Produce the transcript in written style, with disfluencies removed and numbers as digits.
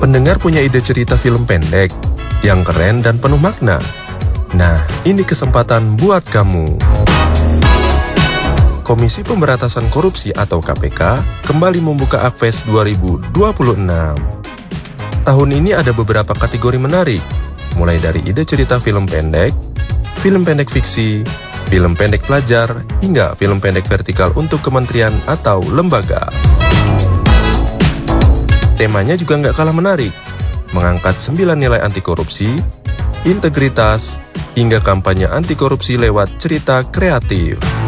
Pendengar punya ide cerita film pendek yang keren dan penuh makna? Nah, ini kesempatan buat kamu. Komisi Pemberantasan Korupsi atau KPK kembali membuka Akves 2026. Tahun ini ada beberapa kategori menarik, mulai dari ide cerita film pendek fiksi, film pendek pelajar, hingga film pendek vertikal untuk kementerian atau lembaga. Temanya juga nggak kalah menarik, mengangkat 9 nilai anti korupsi, integritas, hingga kampanye anti korupsi lewat cerita kreatif.